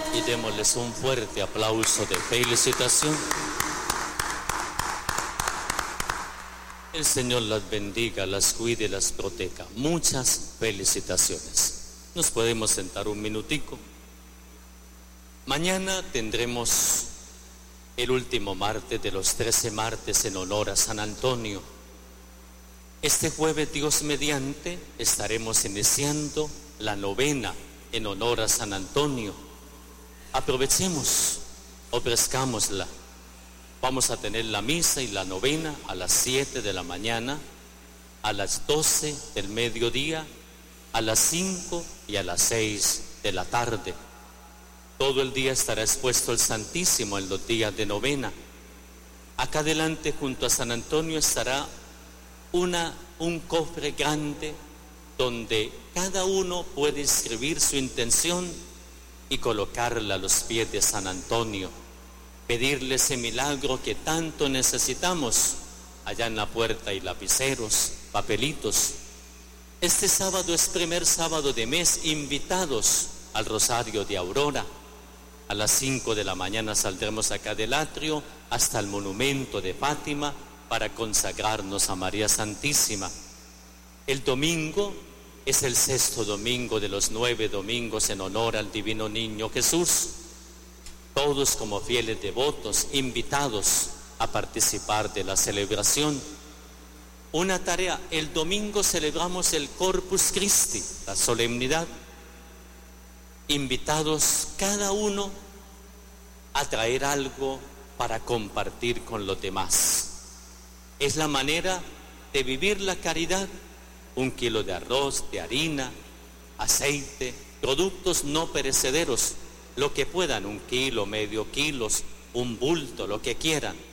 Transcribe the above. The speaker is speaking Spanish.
y démosles un fuerte aplauso de felicitación. El Señor las bendiga, las cuide, las proteja. Muchas felicitaciones. Nos podemos sentar un minutico. Mañana tendremos el último martes de los 13 martes en honor a San Antonio. Este jueves, Dios mediante, estaremos iniciando la novena en honor a San Antonio. Aprovechemos, ofrezcámosla. Vamos a tener la misa y la novena a las 7 de la mañana, a las 12 del mediodía, a las 5 y a las 6 de la tarde. Todo el día estará expuesto el Santísimo en los días de novena. Acá adelante, junto a San Antonio, estará un cofre grande donde cada uno puede escribir su intención y colocarla a los pies de San Antonio. Pedirle ese milagro que tanto necesitamos. Allá en la puerta hay lapiceros, papelitos. Este sábado es primer sábado de mes, invitados al Rosario de Aurora. A las 5 de la mañana saldremos acá del atrio hasta el monumento de Fátima para consagrarnos a María Santísima. El domingo es el 6º domingo de los 9 domingos en honor al Divino Niño Jesús. Todos como fieles devotos, invitados a participar de la celebración. Una tarea, el domingo celebramos el Corpus Christi, la solemnidad. Invitados cada uno a traer algo para compartir con los demás. Es la manera de vivir la caridad. 1 kilo de arroz, de harina, aceite, productos no perecederos, lo que puedan, 1 kilo, medio kilo, un bulto, lo que quieran.